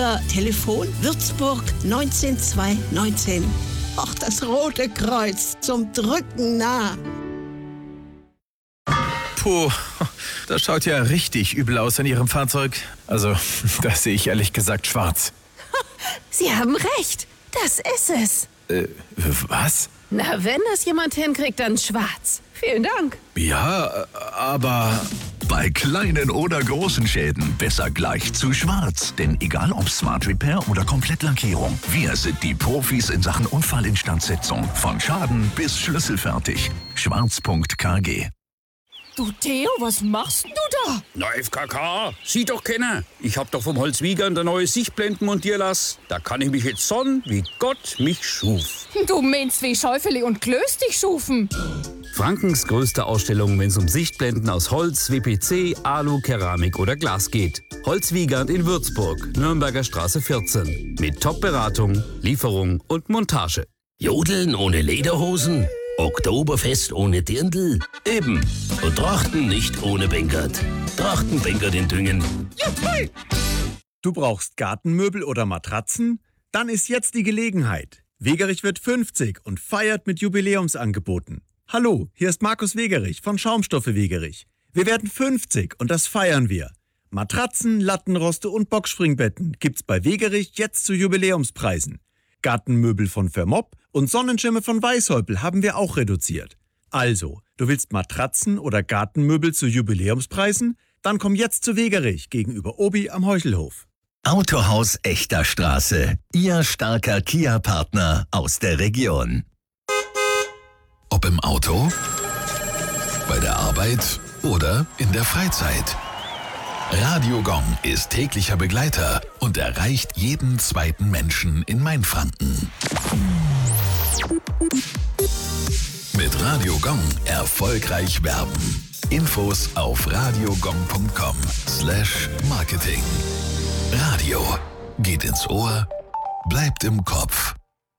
Telefon Würzburg 19219. Ach, das Rote Kreuz zum Drücken nah. Puh, das schaut ja richtig übel aus in Ihrem Fahrzeug. Also, das sehe ich ehrlich gesagt schwarz. Sie haben recht. Das ist es. Was? Na, wenn das jemand hinkriegt, dann schwarz. Vielen Dank. Ja, aber... Bei kleinen oder großen Schäden besser gleich zu schwarz. Denn egal ob Smart Repair oder Komplettlackierung, wir sind die Profis in Sachen Unfallinstandsetzung. Von Schaden bis schlüsselfertig. Schwarz.kg. Du Theo, was machst denn du da? Na, FKK, sieh doch keiner. Ich hab doch vom Holzwiegern der neue Sichtblenden montieren lassen. Da kann ich mich jetzt sonnen, wie Gott mich schuf. Du meinst wie Schäufele und Klöß dich schufen. Frankens größte Ausstellung, wenn es um Sichtblenden aus Holz, WPC, Alu, Keramik oder Glas geht. Holzwiegand in Würzburg, Nürnberger Straße 14. Mit Top-Beratung, Lieferung und Montage. Jodeln ohne Lederhosen? Oktoberfest ohne Dirndl? Eben. Und Trachten nicht ohne Bengert. Trachtenbengert in Düngen. Juhu! Du brauchst Gartenmöbel oder Matratzen? Dann ist jetzt die Gelegenheit. Wegerich wird 50 und feiert mit Jubiläumsangeboten. Hallo, hier ist Markus Wegerich von Schaumstoffe Wegerich. Wir werden 50 und das feiern wir. Matratzen, Lattenroste und Boxspringbetten gibt's bei Wegerich jetzt zu Jubiläumspreisen. Gartenmöbel von Vermopp und Sonnenschirme von Weißhäupl haben wir auch reduziert. Also, du willst Matratzen oder Gartenmöbel zu Jubiläumspreisen? Dann komm jetzt zu Wegerich gegenüber Obi am Heuchelhof. Autohaus Echter Straße. Ihr starker Kia-Partner aus der Region. Ob im Auto, bei der Arbeit oder in der Freizeit. Radio Gong ist täglicher Begleiter und erreicht jeden zweiten Menschen in Mainfranken. Mit Radio Gong erfolgreich werben. Infos auf radiogong.com/Marketing. Radio geht ins Ohr, bleibt im Kopf.